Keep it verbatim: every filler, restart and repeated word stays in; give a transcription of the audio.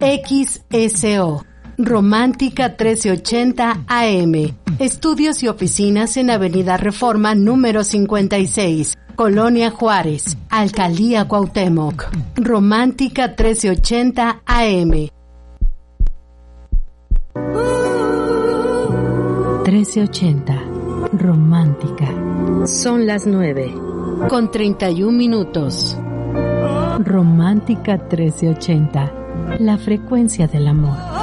X S O. Romántica trece ochenta A M. Estudios y oficinas en Avenida Reforma número cincuenta y seis. Colonia Juárez, Alcaldía Cuauhtémoc. Romántica trece ochenta A M. trece ochenta. Romántica. Son las nueve. Con treinta y un minutos. Romántica trece ochenta. La frecuencia del amor.